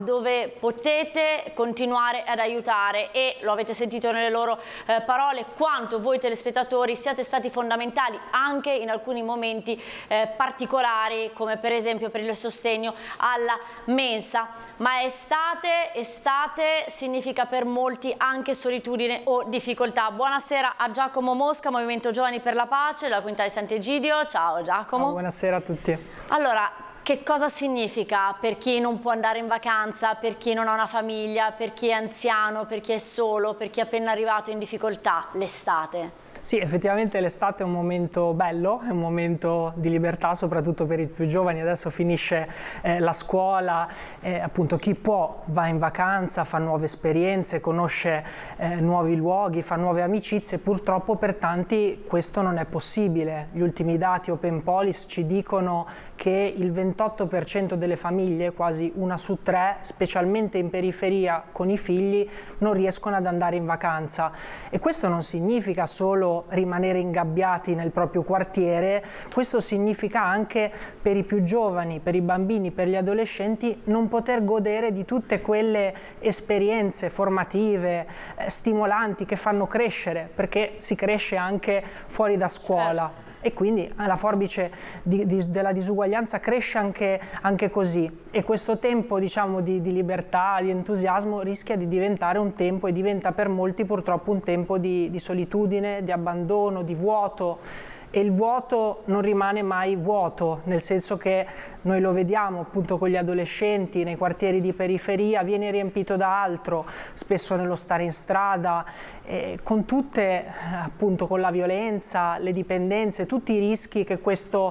dove potete continuare ad aiutare, e lo avete sentito nelle loro parole quanto voi telespettatori siate stati fondamentali anche in alcuni momenti particolari, come per esempio per il sostegno alla mensa. Ma estate significa per molti anche solitudine o difficoltà. Buonasera a Giacomo Mosca, Movimento Giovani per la Pace, della Quinta di Sant'Egidio. Ciao Giacomo. Ciao, buonasera a tutti. Allora, che cosa significa per chi non può andare in vacanza, per chi non ha una famiglia, per chi è anziano, per chi è solo, per chi è appena arrivato in difficoltà, l'estate? Sì, effettivamente l'estate è un momento bello, è un momento di libertà, soprattutto per i più giovani. Adesso finisce la scuola, appunto chi può va in vacanza, fa nuove esperienze, conosce nuovi luoghi, fa nuove amicizie. Purtroppo per tanti questo non è possibile. Gli ultimi dati Open Police ci dicono che il 28% delle famiglie, quasi una su tre, specialmente in periferia con i figli, non riescono ad andare in vacanza. E questo non significa solo rimanere ingabbiati nel proprio quartiere, questo significa anche per i più giovani, per i bambini, per gli adolescenti, non poter godere di tutte quelle esperienze formative, stimolanti, che fanno crescere, perché si cresce anche fuori da scuola. Certo. E quindi la forbice della disuguaglianza cresce anche così, e questo tempo, diciamo, di libertà, di entusiasmo rischia di diventare un tempo, e diventa per molti purtroppo un tempo di solitudine, di abbandono, di vuoto. E il vuoto non rimane mai vuoto, nel senso che noi lo vediamo appunto con gli adolescenti nei quartieri di periferia, viene riempito da altro, spesso nello stare in strada, con tutte, appunto, con la violenza, le dipendenze, tutti i rischi che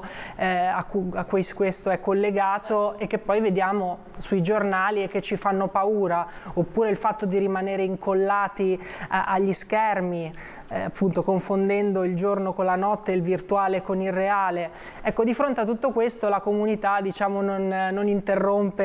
a cui questo è collegato, e che poi vediamo sui giornali e che ci fanno paura, oppure il fatto di rimanere incollati agli schermi, appunto confondendo il giorno con la notte, il virtuale con il reale. Ecco, di fronte a tutto questo la comunità, diciamo, non interrompe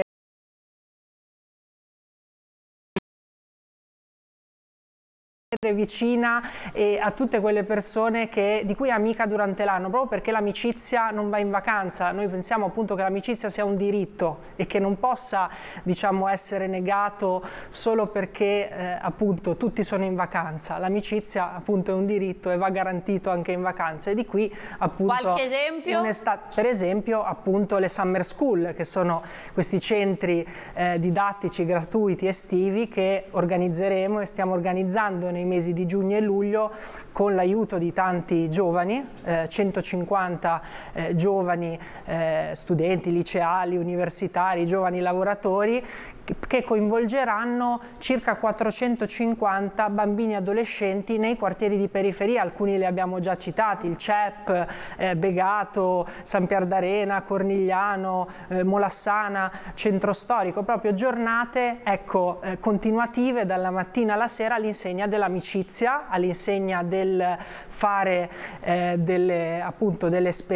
vicina e a tutte quelle persone di cui è amica durante l'anno, proprio perché l'amicizia non va in vacanza. Noi pensiamo appunto che l'amicizia sia un diritto e che non possa, diciamo, essere negato solo perché appunto tutti sono in vacanza. L'amicizia appunto è un diritto e va garantito anche in vacanza, e di qui appunto qualche esempio? Per esempio appunto le summer school, che sono questi centri didattici gratuiti estivi che organizzeremo e stiamo organizzando nei mesi di giugno e luglio con l'aiuto di tanti giovani, 150 giovani studenti liceali, universitari, giovani lavoratori, che coinvolgeranno circa 450 bambini e adolescenti nei quartieri di periferia. Alcuni li abbiamo già citati: il CEP, Begato, San Pier d'Arena, Cornigliano, Molassana, Centro Storico. Proprio giornate, ecco, continuative dalla mattina alla sera, all'insegna dell'amicizia, all'insegna del fare delle esperienze,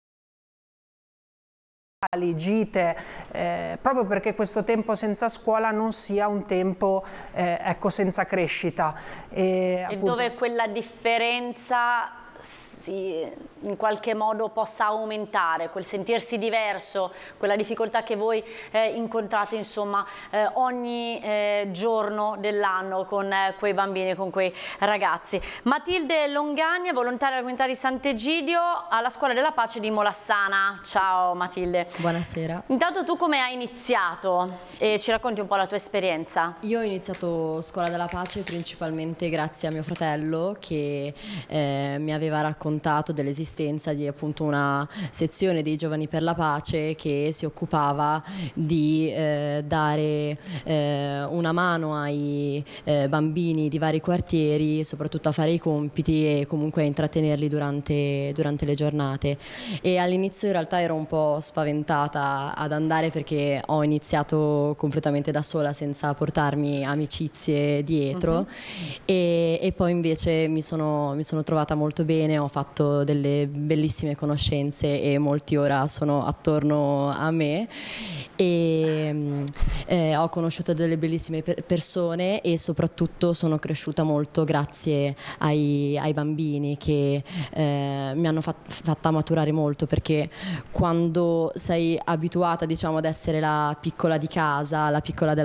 gite, proprio perché questo tempo senza scuola non sia un tempo ecco, senza crescita. E dove quella differenza in qualche modo possa aumentare, quel sentirsi diverso, quella difficoltà che voi incontrate, insomma, ogni giorno dell'anno con quei bambini, con quei ragazzi. Matilde Longagna, volontaria della Comunità di Sant'Egidio alla Scuola della Pace di Molassana. Ciao Matilde. Buonasera. Intanto, tu come hai iniziato? E ci racconti un po' la tua esperienza? Io ho iniziato Scuola della Pace principalmente grazie a mio fratello, che mi aveva raccontato dell'esistenza di appunto una sezione dei Giovani per la Pace che si occupava di dare una mano ai bambini di vari quartieri, soprattutto a fare i compiti e comunque a intrattenerli durante le giornate. E all'inizio in realtà ero un po' spaventata ad andare, perché ho iniziato completamente da sola senza portarmi amicizie dietro. E poi invece mi sono trovata molto bene, ho fatto delle bellissime conoscenze e molti ora sono attorno a me, e ho conosciuto delle bellissime persone, e soprattutto sono cresciuta molto grazie ai bambini che mi hanno fatta maturare molto, perché quando sei abituata, diciamo, ad essere la piccola di casa, la piccola della